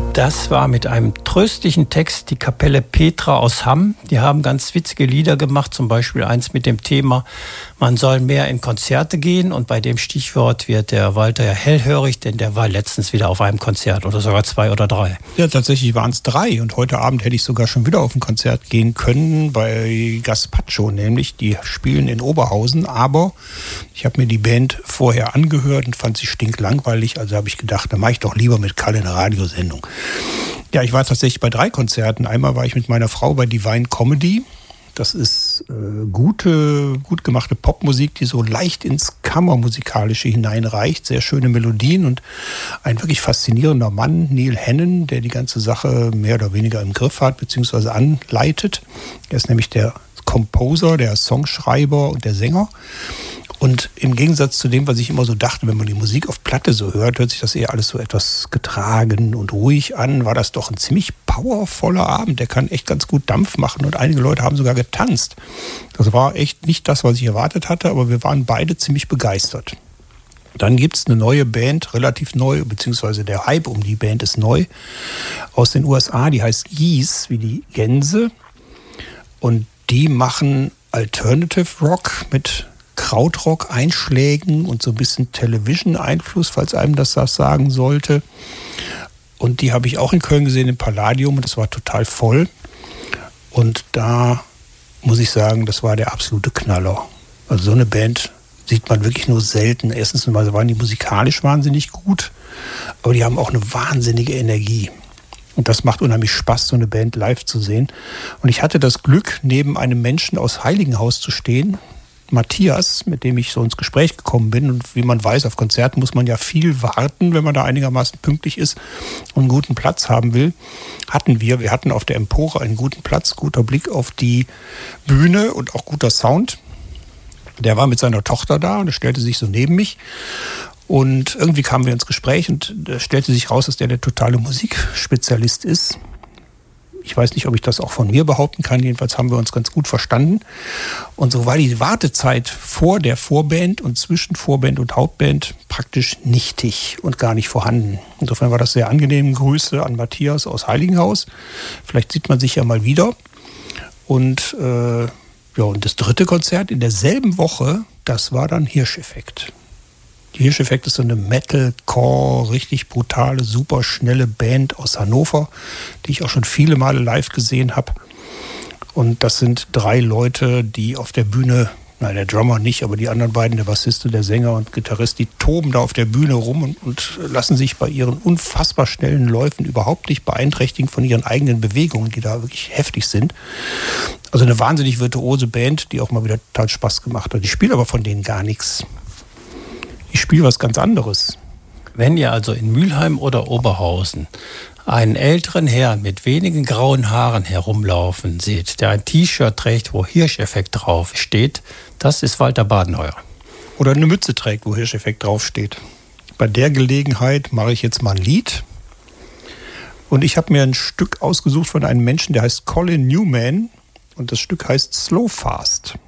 Das war mit einem tröstlichen Text die Kapelle Petra aus Hamm. Die haben ganz witzige Lieder gemacht, zum Beispiel eins mit dem Thema, man soll mehr in Konzerte gehen. Und bei dem Stichwort wird der Walter ja hellhörig, denn der war letztens wieder auf einem Konzert oder sogar 2 oder 3. Ja, tatsächlich waren es 3 und heute Abend hätte ich sogar schon wieder auf ein Konzert gehen können bei Gaspacho, nämlich die spielen in Oberhausen, aber ich habe mir die Band vorher angehört und fand sie stinklangweilig, also habe ich gedacht, dann mache ich doch lieber mit Kalle eine Radiosendung. Ja, ich war tatsächlich bei 3 Konzerten. Einmal war ich mit meiner Frau bei Divine Comedy. Das ist gut gemachte Popmusik, die so leicht ins Kammermusikalische hineinreicht. Sehr schöne Melodien und ein wirklich faszinierender Mann, Neil Hannon, der die ganze Sache mehr oder weniger im Griff hat bzw. anleitet. Er ist nämlich der Composer, der Songschreiber und der Sänger. Und im Gegensatz zu dem, was ich immer so dachte, wenn man die Musik auf Platte so hört, hört sich das eher alles so etwas getragen und ruhig an, war das doch ein ziemlich powervoller Abend. Der kann echt ganz gut Dampf machen und einige Leute haben sogar getanzt. Das war echt nicht das, was ich erwartet hatte, aber wir waren beide ziemlich begeistert. Dann gibt es eine neue Band, relativ neu, beziehungsweise der Hype um die Band ist neu, aus den USA, die heißt Geese, wie die Gänse. Und die machen Alternative Rock mit Krautrock-Einschlägen und so ein bisschen Television-Einfluss, falls einem das sagen sollte. Und die habe ich auch in Köln gesehen, im Palladium, und das war total voll. Und da muss ich sagen, das war der absolute Knaller. Also so eine Band sieht man wirklich nur selten. Erstens mal waren die musikalisch wahnsinnig gut, aber die haben auch eine wahnsinnige Energie. Und das macht unheimlich Spaß, so eine Band live zu sehen. Und ich hatte das Glück, neben einem Menschen aus Heiligenhaus zu stehen, Matthias, mit dem ich so ins Gespräch gekommen bin. Und wie man weiß, auf Konzerten muss man ja viel warten, wenn man da einigermaßen pünktlich ist und einen guten Platz haben will. Wir hatten auf der Empore einen guten Platz, guter Blick auf die Bühne und auch guter Sound. Der war mit seiner Tochter da und er stellte sich so neben mich. Und irgendwie kamen wir ins Gespräch und es stellte sich raus, dass der totale Musikspezialist ist. Ich weiß nicht, ob ich das auch von mir behaupten kann. Jedenfalls haben wir uns ganz gut verstanden. Und so war die Wartezeit vor der Vorband und zwischen Vorband und Hauptband praktisch nichtig und gar nicht vorhanden. Insofern war das sehr angenehm. Grüße an Matthias aus Heiligenhaus. Vielleicht sieht man sich ja mal wieder. Und und das 3. Konzert in derselben Woche, das war dann Hirscheffekt. Die Hirscheffekt ist so eine Metalcore, richtig brutale, super schnelle Band aus Hannover, die ich auch schon viele Male live gesehen habe. Und das sind 3 Leute, die auf der Bühne, nein, der Drummer nicht, aber die anderen beiden, der Bassist, der Sänger und Gitarrist, die toben da auf der Bühne rum und lassen sich bei ihren unfassbar schnellen Läufen überhaupt nicht beeinträchtigen von ihren eigenen Bewegungen, die da wirklich heftig sind. Also eine wahnsinnig virtuose Band, die auch mal wieder total Spaß gemacht hat. Ich spiele aber von denen gar nichts. Ich spiele was ganz anderes. Wenn ihr also in Mülheim oder Oberhausen einen älteren Herrn mit wenigen grauen Haaren herumlaufen seht, der ein T-Shirt trägt, wo Hirscheffekt drauf steht, das ist Walter Badenheuer. Oder eine Mütze trägt, wo Hirscheffekt draufsteht. Bei der Gelegenheit mache ich jetzt mal ein Lied. Und ich habe mir ein Stück ausgesucht von einem Menschen, der heißt Colin Newman. Und das Stück heißt Slow Fast.